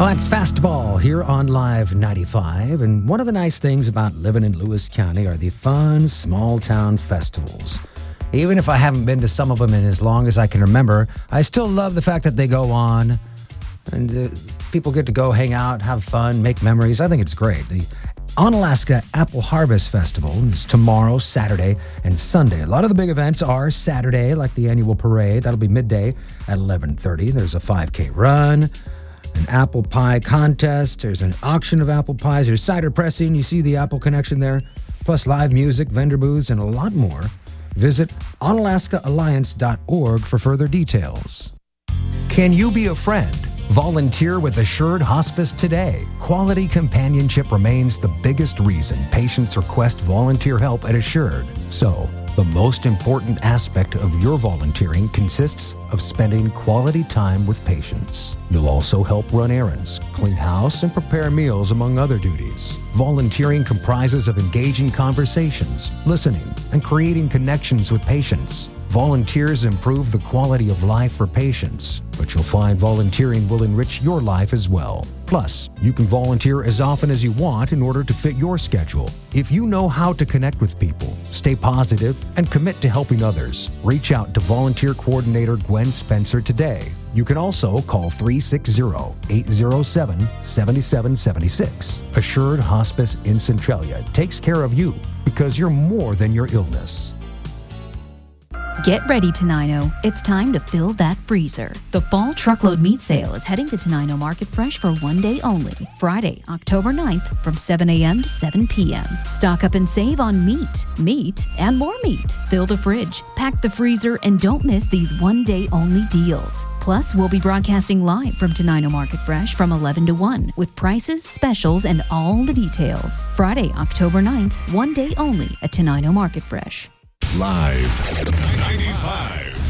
Well, that's Fastball here on Live 95. And one of the nice things about living in Lewis County are the fun small town festivals. Even if I haven't been to some of them in as long as I can remember, I still love the fact that they go on and people get to go hang out, have fun, make memories. I think it's great. The Onalaska Apple Harvest Festival is tomorrow, Saturday, and Sunday. A lot of the big events are Saturday, like the annual parade. That'll be midday at 11:30. There's a 5K run, an apple pie contest. There's an auction of apple pies. There's cider pressing. You see the Apple connection there. Plus live music, vendor booths, and a lot more. Visit onalaskaalliance.org for further details. Can you be a friend? Volunteer with Assured Hospice today. Quality companionship remains the biggest reason patients request volunteer help at Assured. So, the most important aspect of your volunteering consists of spending quality time with patients. You'll also help run errands, clean house, and prepare meals, among other duties. Volunteering comprises of engaging conversations, listening, and creating connections with patients. Volunteers improve the quality of life for patients, but you'll find volunteering will enrich your life as well. Plus, you can volunteer as often as you want in order to fit your schedule. If you know how to connect with people, stay positive, and commit to helping others, reach out to Volunteer Coordinator Gwen Spencer today. You can also call 360-807-7776. Assured Hospice in Centralia takes care of you because you're more than your illness. Get ready, Tenino. It's time to fill that freezer. The Fall Truckload Meat Sale is heading to Tenino Market Fresh for one day only, Friday, October 9th from 7 a.m. to 7 p.m. Stock up and save on meat, and more meat. Fill the fridge, pack the freezer, and don't miss these one-day only deals. Plus, we'll be broadcasting live from Tenino Market Fresh from 11 to 1 with prices, specials, and all the details. Friday, October 9th, one day only at Tenino Market Fresh. Live 95.